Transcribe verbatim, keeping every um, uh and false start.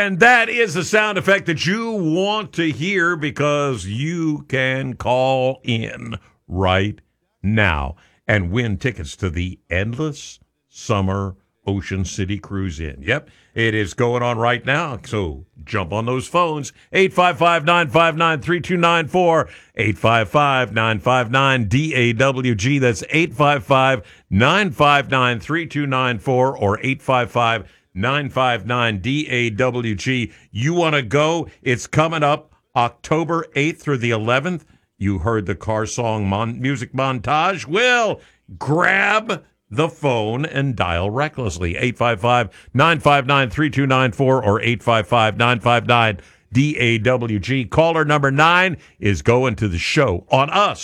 And that is the sound effect that you want to hear because you can call in right now and win tickets to the Endless Summer Ocean City Cruise In. Yep, it is going on right now, so jump on those phones. eight five five, nine five nine, three two nine four, eight five five, nine five nine, D A W G. That's eight five five, nine five nine, three two nine four or eight five five, nine five nine, D A W G. You want to go? It's coming up October eighth through the eleventh. You heard the car song mon- music montage. Well, grab the phone and dial recklessly. eight five five, nine five nine, three two nine four or eight five five, nine five nine, D A W G. Caller number nine is going to the show on us.